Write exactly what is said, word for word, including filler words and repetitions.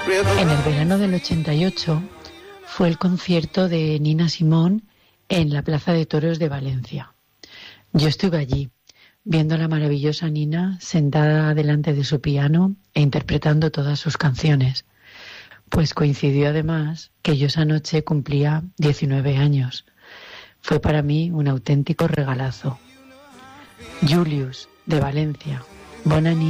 En el verano del ochenta y ocho fue el concierto de Nina Simone en la Plaza de Toros de Valencia. Yo estuve allí, viendo a la maravillosa Nina sentada delante de su piano e interpretando todas sus canciones. Pues coincidió además que yo esa noche cumplía diecinueve años. Fue para mí un auténtico regalazo. Julius, de Valencia. Bona nit.